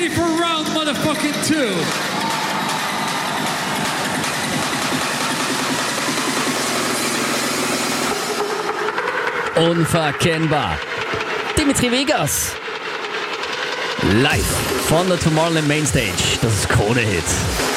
ready for round motherfucking 2? Unverkennbar. Dimitri Vegas. Live von der Tomorrowland Mainstage. Das ist Krone Hit.